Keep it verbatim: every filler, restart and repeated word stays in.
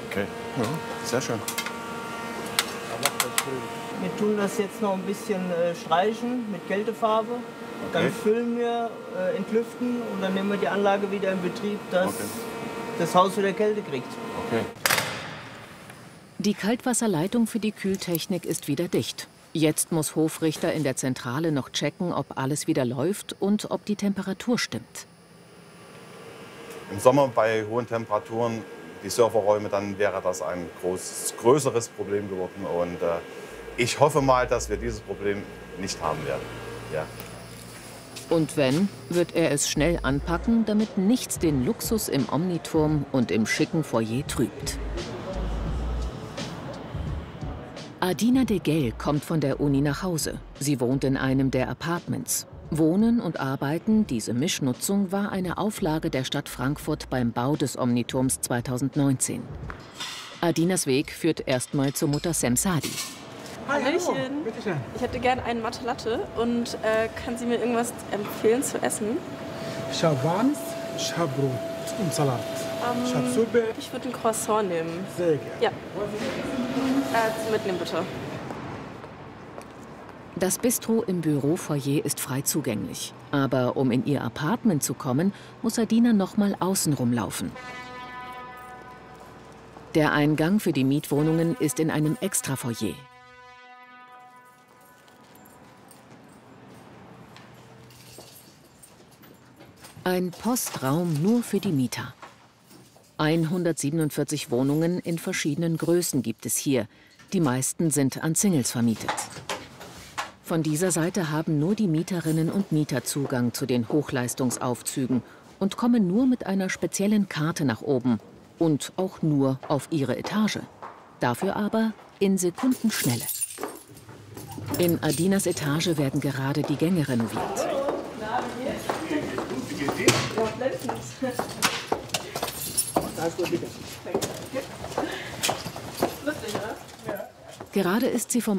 Okay, ja, sehr schön. Wir tun das jetzt noch ein bisschen äh, streichen mit Kältefarbe. Okay. Dann füllen wir, äh, entlüften und dann nehmen wir die Anlage wieder in Betrieb, dass Okay. das Haus wieder Kälte kriegt. Okay. Die Kaltwasserleitung für die Kühltechnik ist wieder dicht. Jetzt muss Hofrichter in der Zentrale noch checken, ob alles wieder läuft und ob die Temperatur stimmt. Im Sommer bei hohen Temperaturen, die Serverräume, dann wäre das ein groß, größeres Problem geworden. Und äh, ich hoffe mal, dass wir dieses Problem nicht haben werden. Ja. Und wenn, wird er es schnell anpacken, damit nichts den Luxus im Omniturm und im schicken Foyer trübt. Adina de Gell kommt von der Uni nach Hause. Sie wohnt in einem der Apartments. Wohnen und Arbeiten, diese Mischnutzung, war eine Auflage der Stadt Frankfurt beim Bau des Omniturms zweitausendneunzehn. Adinas Weg führt erstmal zur Mutter Semsadi. Hallöchen. Ich hätte gern einen Mathe Latte und äh, kann sie mir irgendwas empfehlen zu essen? Ich habe Warmes, ich habe Brot und Salat. Ähm, ich habe Suppe. Ich würde ein Croissant nehmen. Sehr gerne. Ja. Äh, zum Mitnehmen bitte. Das Bistro im Bürofoyer ist frei zugänglich. Aber um in ihr Apartment zu kommen, muss Adina noch mal außen rumlaufen. Der Eingang für die Mietwohnungen ist in einem Extrafoyer. Ein Postraum nur für die Mieter. hundertsiebenundvierzig Wohnungen in verschiedenen Größen gibt es hier. Die meisten sind an Singles vermietet. Von dieser Seite haben nur die Mieterinnen und Mieter Zugang zu den Hochleistungsaufzügen und kommen nur mit einer speziellen Karte nach oben und auch nur auf ihre Etage. Dafür aber in Sekundenschnelle. In Adinas Etage werden gerade die Gänge renoviert. Gerade ist sie vom